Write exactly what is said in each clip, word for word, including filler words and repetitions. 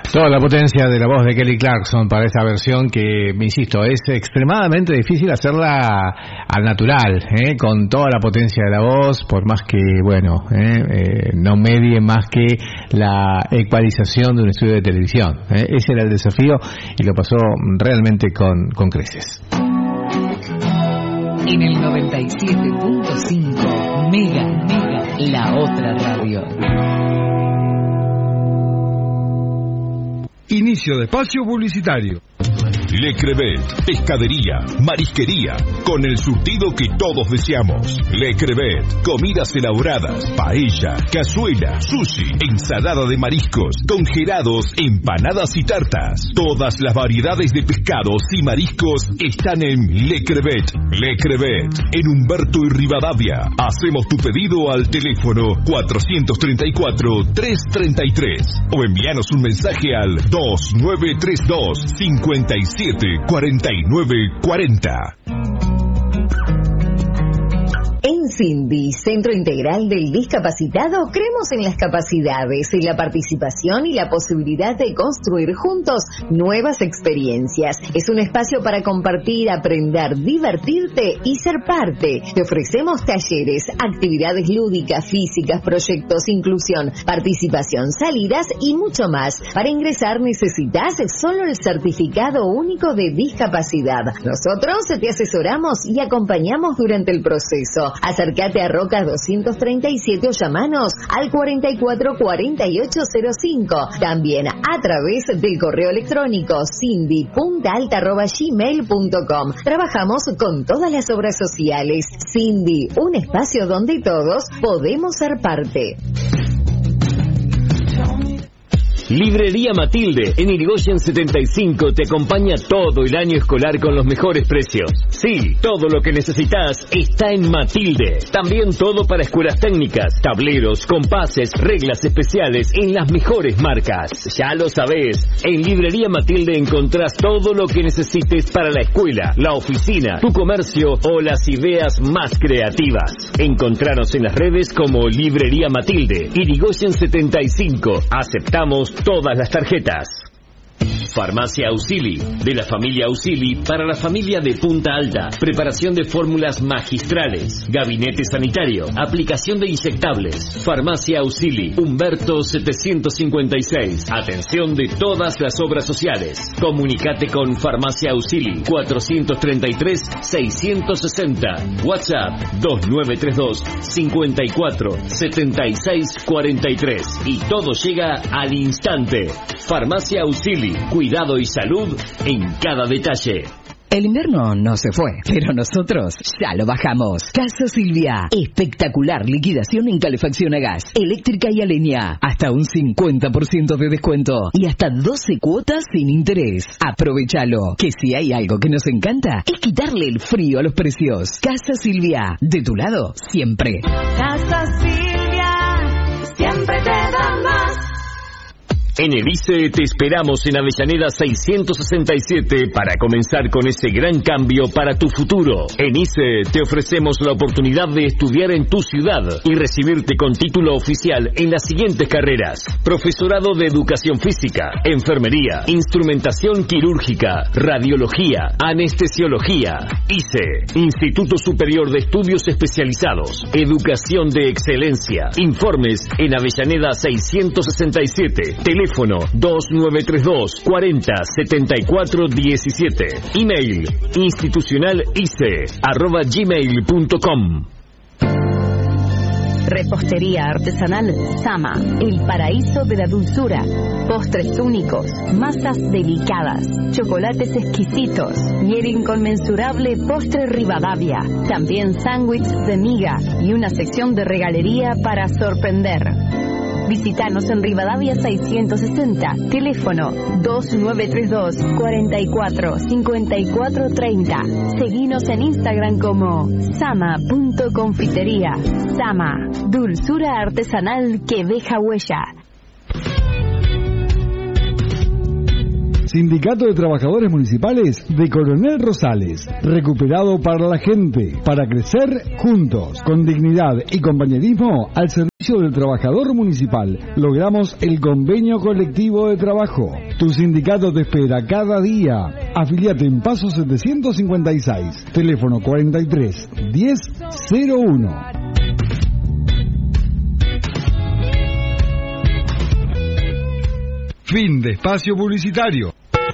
Toda la potencia de la voz de Kelly Clarkson para esta versión que, me insisto, es extremadamente difícil hacerla al natural, ¿eh? Con toda la potencia de la voz, por más que, bueno, ¿eh? Eh, no medie más que la ecualización de un estudio de televisión, ¿eh? Ese era el desafío y lo pasó realmente con, con creces. En el noventa y siete punto cinco, Mega, Mega, la otra radio. Inicio de espacio publicitario. Le Crevet, pescadería, marisquería, con el surtido que todos deseamos. Le Crevet, comidas elaboradas, paella, cazuela, sushi, ensalada de mariscos, congelados, empanadas y tartas. Todas las variedades de pescados y mariscos están en Le Crevet. Le Crevet, en Humberto y Rivadavia. Hacemos tu pedido al teléfono cuatrocientos treinta y cuatro, trescientos treinta y tres o envíanos un mensaje al dos nueve tres dos, cinco siete, cuarenta y nueve, cuarenta. En Cindy, Centro Integral del Discapacitado, creemos en las capacidades, en la participación y la posibilidad de construir juntos nuevas experiencias. Es un espacio para compartir, aprender, divertirte y ser parte. Te ofrecemos talleres, actividades lúdicas, físicas, proyectos, inclusión, participación, salidas y mucho más. Para ingresar necesitas solo el certificado único de discapacidad. Nosotros te asesoramos y acompañamos durante el proceso. Acércate a Rocas doscientos treinta y siete o llamanos al cuarenta y cuatro cuarenta y ocho cero cinco. También a través del correo electrónico cindy punta alta arroba gmail punto com. Trabajamos con todas las obras sociales. Cindy, un espacio donde todos podemos ser parte. Librería Matilde, en Irigoyen setenta y cinco, te acompaña todo el año escolar con los mejores precios. Sí, todo lo que necesitas está en Matilde. También todo para escuelas técnicas, tableros, compases, reglas especiales en las mejores marcas. Ya lo sabés, en Librería Matilde encontrás todo lo que necesites para la escuela, la oficina, tu comercio o las ideas más creativas. Encontranos en las redes como Librería Matilde, Irigoyen setenta y cinco. Aceptamos todas las tarjetas. Farmacia Ausili, de la familia Ausili para la familia de Punta Alta. Preparación de fórmulas magistrales, gabinete sanitario, aplicación de inyectables. Farmacia Ausili, Humberto setecientos cincuenta y seis. Atención de todas las obras sociales. Comunicate con Farmacia Ausili cuatrocientos treinta y tres, seiscientos sesenta. WhatsApp dos nueve tres dos, cinco cuatro, setenta y seis cuarenta y tres. Y todo llega al instante. Farmacia Ausili, cuidado y salud en cada detalle. El invierno no se fue, pero nosotros ya lo bajamos. Casa Silvia, espectacular liquidación en calefacción a gas, eléctrica y a leña. Hasta un cincuenta por ciento de descuento y hasta doce cuotas sin interés. Aprovechalo, que si hay algo que nos encanta es quitarle el frío a los precios. Casa Silvia, de tu lado siempre. Casa Silvia, siempre te da más. En el I C E te esperamos en Avellaneda seiscientos sesenta y siete para comenzar con ese gran cambio para tu futuro. En I C E te ofrecemos la oportunidad de estudiar en tu ciudad y recibirte con título oficial en las siguientes carreras: profesorado de educación física, enfermería, instrumentación quirúrgica, radiología, anestesiología. I C E, Instituto Superior de Estudios Especializados, Educación de Excelencia. Informes en Avellaneda seiscientos sesenta y siete, teléfono dos nueve tres dos, cuarenta, setenta y cuatro diecisiete. Email institucionalice arroba gmail punto com. Repostería artesanal Sama, el paraíso de la dulzura. Postres únicos, masas delicadas, chocolates exquisitos y el inconmensurable postre Rivadavia. También sándwich de miga y una sección de regalería para sorprender. Visítanos en Rivadavia seiscientos sesenta, teléfono dos nueve tres dos, cuarenta y cuatro, cincuenta y cuatro treinta. Seguinos en Instagram como sama punto confitería. Sama, dulzura artesanal que deja huella. Sindicato de Trabajadores Municipales de Coronel Rosales. Recuperado para la gente, para crecer juntos, con dignidad y compañerismo al servicio. del Trabajador Municipal. Logramos el convenio colectivo de trabajo. Tu sindicato te espera cada día. Afiliate en Paso setecientos cincuenta y seis. Teléfono cuarenta y tres diez cero uno. Fin de espacio publicitario.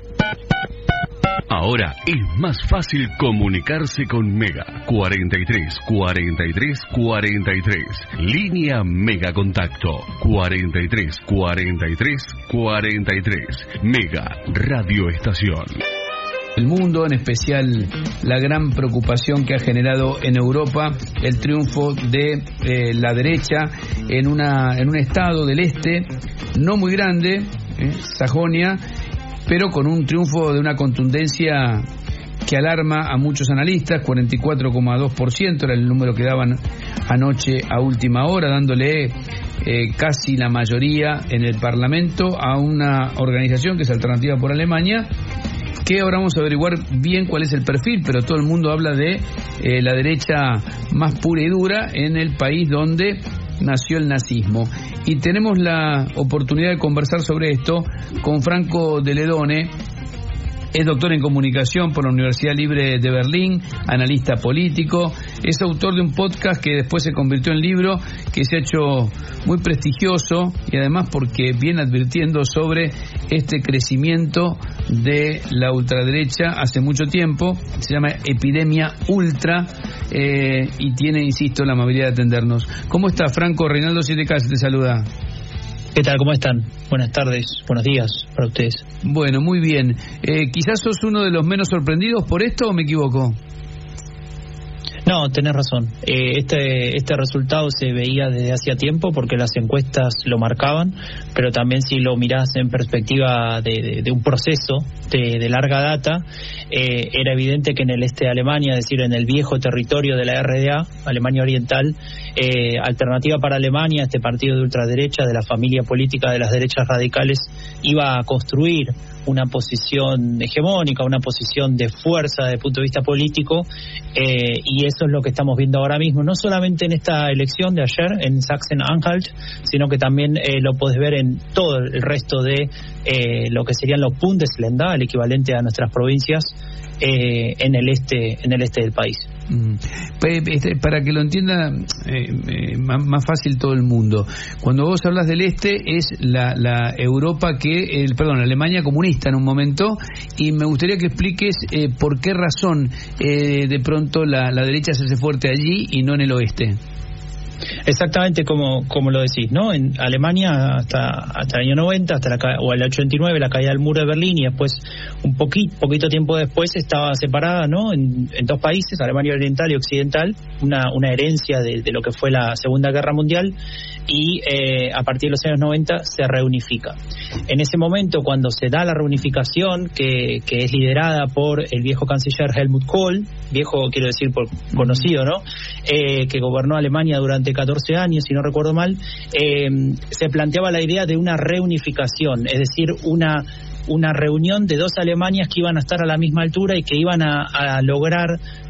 Ahora es más fácil comunicarse con Mega. cuarenta y tres cuarenta y tres cuarenta y tres. Línea Mega Contacto. cuarenta y tres cuarenta y tres cuarenta y tres. Mega Radio Estación. El mundo, en especial la gran preocupación que ha generado en Europa el triunfo de eh, la derecha en una en un estado del este no muy grande, eh, Sajonia, pero con un triunfo de una contundencia que alarma a muchos analistas. Cuarenta y cuatro coma dos por ciento era el número que daban anoche a última hora, dándole eh, casi la mayoría en el Parlamento a una organización que es Alternativa por Alemania, que ahora vamos a averiguar bien cuál es el perfil, pero todo el mundo habla de eh, la derecha más pura y dura en el país donde nació el nazismo. Y tenemos la oportunidad de conversar sobre esto con Franco de Ledone. Es doctor en comunicación por la Universidad Libre de Berlín, analista político, es autor de un podcast que después se convirtió en libro, que se ha hecho muy prestigioso, y además porque viene advirtiendo sobre este crecimiento de la ultraderecha hace mucho tiempo. Se llama Epidemia Ultra, eh, y tiene, insisto, la amabilidad de atendernos. ¿Cómo está, Franco? Reinaldo Siete Casas te saluda. ¿Qué tal? ¿Cómo están? Buenas tardes, buenos días para ustedes. Bueno, muy bien. Eh, ¿Quizás sos uno de los menos sorprendidos por esto o me equivoco? No, tenés razón. Eh, este este resultado se veía desde hacía tiempo porque las encuestas lo marcaban, pero también si lo mirás en perspectiva de, de, de un proceso de, de larga data, eh, era evidente que en el este de Alemania, es decir, en el viejo territorio de la R D A, Alemania Oriental, eh, Alternativa para Alemania, este partido de ultraderecha, de la familia política de las derechas radicales, iba a construir una posición hegemónica, una posición de fuerza desde el punto de vista político, eh, y eso es lo que estamos viendo ahora mismo, no solamente en esta elección de ayer en Sachsen-Anhalt, sino que también eh, lo podés ver en todo el resto de eh, lo que serían los Bundesländer, el equivalente a nuestras provincias, eh, en el este en el este del país. Mm. Para que lo entienda eh, eh, más, más fácil todo el mundo, cuando vos hablas del este es la, la Europa que, el, perdón, la Alemania comunista en un momento, y me gustaría que expliques eh, por qué razón eh, de pronto la, la derecha se hace fuerte allí y no en el oeste. Exactamente como como lo decís, ¿no? En Alemania hasta hasta el año noventa, hasta la o el ochenta y nueve, la caída del muro de Berlín, y después un poquito poquito tiempo después estaba separada, ¿no? En, en dos países, Alemania Oriental y Occidental, una una herencia de, de lo que fue la Segunda Guerra Mundial, y eh, a partir de los años noventa se reunifica. En ese momento, cuando se da la reunificación, que, que es liderada por el viejo canciller Helmut Kohl, viejo quiero decir por conocido, ¿no? Eh, que gobernó Alemania durante catorce años, si no recuerdo mal, eh, se planteaba la idea de una reunificación, es decir, una una reunión de dos Alemanias que iban a estar a la misma altura y que iban a, a lograr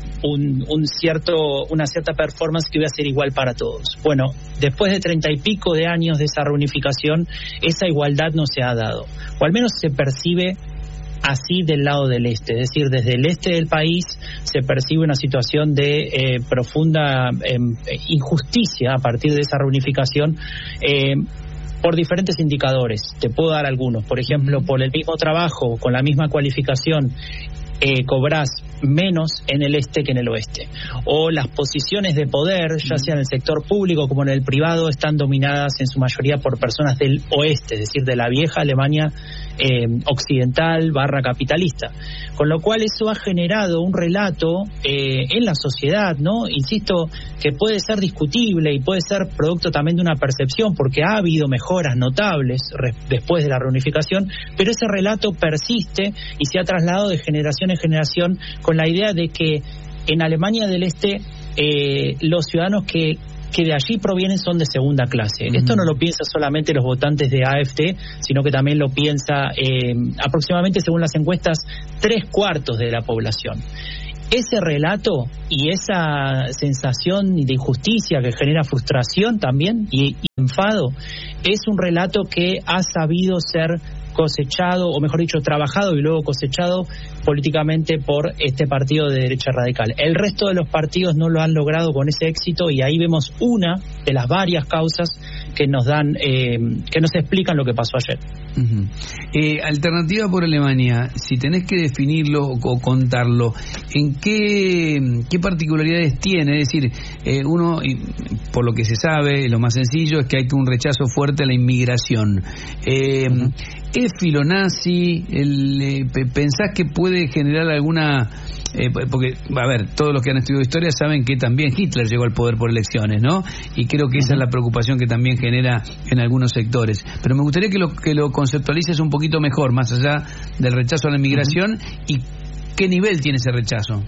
un, un cierto una cierta performance que iba a ser igual para todos. Bueno, después de treinta y pico de años de esa reunificación, esa igualdad no se ha dado, o al menos se percibe así del lado del este, es decir, desde el este del país se percibe una situación de eh, profunda eh, injusticia a partir de esa reunificación, eh, por diferentes indicadores. Te puedo dar algunos. Por ejemplo, por el mismo trabajo, con la misma cualificación, eh, cobrás menos en el este que en el oeste. O las posiciones de poder, ya sea en el sector público como en el privado, están dominadas en su mayoría por personas del oeste, es decir, de la vieja Alemania eh, occidental barra capitalista. Con lo cual eso ha generado un relato eh, en la sociedad, ¿no? Insisto, que puede ser discutible y puede ser producto también de una percepción, porque ha habido mejoras notables re- después de la reunificación, pero ese relato persiste y se ha trasladado de generación en generación con la idea de que en Alemania del Este eh, los ciudadanos que que de allí provienen son de segunda clase. Mm. Esto no lo piensa solamente los votantes de A F D, sino que también lo piensa eh, aproximadamente, según las encuestas, tres cuartos de la población. ese relato y esa sensación de injusticia que genera frustración también y, y enfado es un relato que ha sabido ser cosechado, o mejor dicho, trabajado y luego cosechado políticamente por este partido de derecha radical. El resto de los partidos no lo han logrado con ese éxito y ahí vemos una de las varias causas que nos dan, eh, que nos explican lo que pasó ayer. Uh-huh. Eh, Alternativa por Alemania, si tenés que definirlo o contarlo, ¿en qué, qué particularidades tiene? Es decir, eh, uno, por lo que se sabe, lo más sencillo es que hay un rechazo fuerte a la inmigración. Eh, uh-huh. ¿Es filonazi? El, eh, ¿Pensás que puede generar alguna...? Eh, porque, a ver, todos los que han estudiado historia saben que también Hitler llegó al poder por elecciones, ¿no? Y creo que esa es la preocupación que también genera en algunos sectores. Pero me gustaría que lo, que lo conceptualices un poquito mejor, más allá del rechazo a la inmigración, uh-huh. y qué nivel tiene ese rechazo.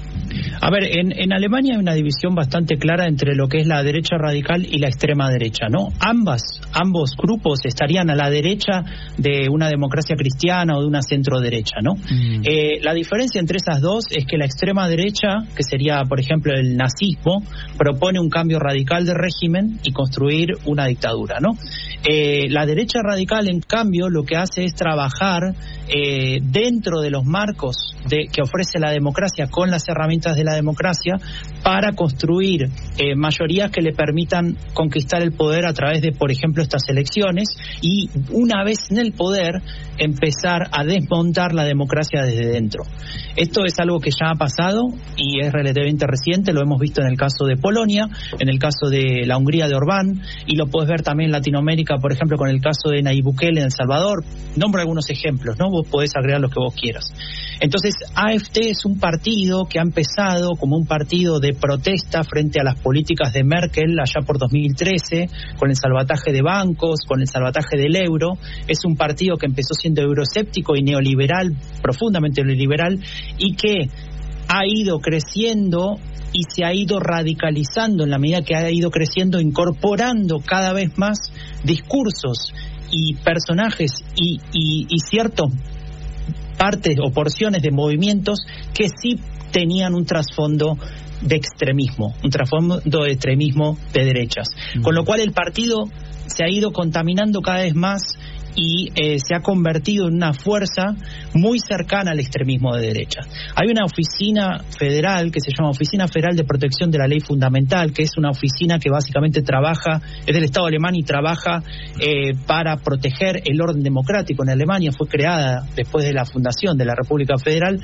A ver, en, en Alemania hay una división bastante clara entre lo que es la derecha radical y la extrema derecha, ¿no? Ambas, ambos grupos estarían a la derecha de una democracia cristiana o de una centro derecha, ¿no? Mm. Eh, la diferencia entre esas dos es que la extrema derecha, que sería, por ejemplo, el nazismo, propone un cambio radical de régimen y construir una dictadura, ¿no? Eh, la derecha radical, en cambio, lo que hace es trabajar eh, dentro de los marcos de, que ofrece la democracia, con las herramientas de la democracia, para construir eh, mayorías que le permitan conquistar el poder a través de, por ejemplo, estas elecciones, y una vez en el poder empezar a desmontar la democracia desde dentro. Esto es algo que ya ha pasado y es relativamente reciente, lo hemos visto en el caso de Polonia, en el caso de la Hungría de Orbán, y lo puedes ver también en Latinoamérica, por ejemplo, con el caso de Nayib Bukele en El Salvador. Nombro algunos ejemplos, ¿no? Vos podés agregar los que vos quieras. Entonces, A F D es un partido que ha empezado como un partido de protesta frente a las políticas de Merkel allá por dos mil trece, con el salvataje de bancos, con el salvataje del euro. Es un partido que empezó siendo euroscéptico y neoliberal, profundamente neoliberal, y que ha ido creciendo y se ha ido radicalizando en la medida que ha ido creciendo, incorporando cada vez más discursos y personajes y, y, y ciertos partes o porciones de movimientos que sí tenían un trasfondo de extremismo, un trasfondo de extremismo de derechas. Mm. Con lo cual el partido se ha ido contaminando cada vez más y eh, se ha convertido en una fuerza muy cercana al extremismo de derecha. Hay una oficina federal que se llama Oficina Federal de Protección de la Ley Fundamental, que es una oficina que básicamente trabaja, es del Estado alemán y trabaja eh, para proteger el orden democrático en Alemania. Fue creada después de la fundación de la República Federal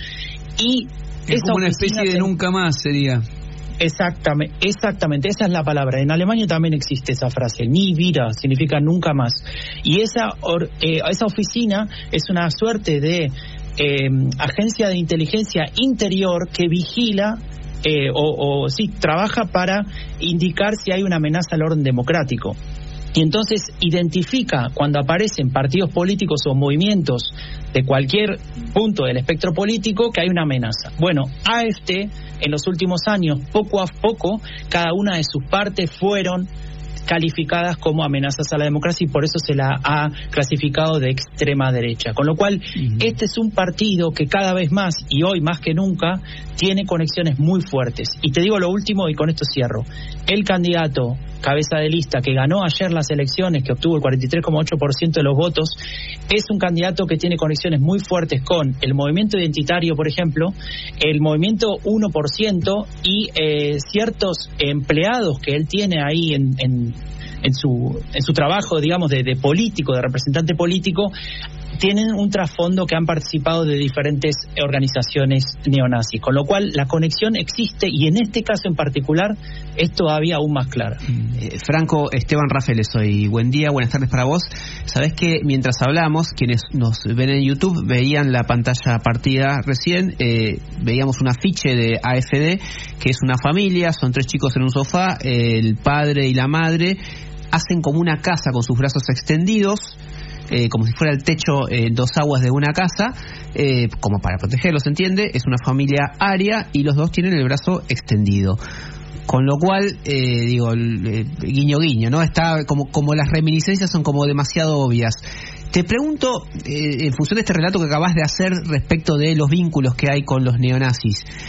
y es como una especie de se... nunca más sería. Exactamente, exactamente, esa es la palabra. En Alemania también existe esa frase, nie wieder, significa nunca más. Y esa or, eh, esa oficina es una suerte de eh, agencia de inteligencia interior que vigila eh, o, o sí, trabaja para indicar si hay una amenaza al orden democrático. Y entonces identifica cuando aparecen partidos políticos o movimientos de cualquier punto del espectro político que hay una amenaza. Bueno, A F D en los últimos años, poco a poco, cada una de sus partes fueron calificadas como amenazas a la democracia y por eso se la ha clasificado de extrema derecha. Con lo cual, uh-huh. este es un partido que cada vez más, y hoy más que nunca, tiene conexiones muy fuertes. Y te digo lo último y con esto cierro. El candidato cabeza de lista que ganó ayer las elecciones, que obtuvo el cuarenta y tres coma ocho por ciento de los votos, es un candidato que tiene conexiones muy fuertes con el movimiento identitario, por ejemplo, el movimiento uno por ciento y eh, ciertos empleados que él tiene ahí en, en, en, su, en su trabajo, digamos, de, de político, de representante político, tienen un trasfondo que han participado de diferentes organizaciones neonazis, con lo cual la conexión existe y en este caso en particular es todavía aún más clara. Eh, Franco, Esteban Rafael soy. Buen día, buenas tardes para vos. Sabés que mientras hablamos, quienes nos ven en YouTube veían la pantalla partida recién, eh, veíamos un afiche de A F D, que es una familia, son tres chicos en un sofá, el padre y la madre hacen como una casa con sus brazos extendidos, Eh, como si fuera el techo eh, dos aguas de una casa, eh, como para protegerlos, ¿entiende? Es una familia aria y los dos tienen el brazo extendido. Con lo cual, eh, digo, eh, guiño guiño, ¿no? Está como, como las reminiscencias son como demasiado obvias. Te pregunto, eh, en función de este relato que acabas de hacer respecto de los vínculos que hay con los neonazis,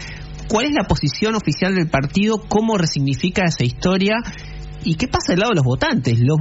¿Cuál es la posición oficial del partido? ¿Cómo resignifica esa historia? ¿Y qué pasa del lado de los votantes? Los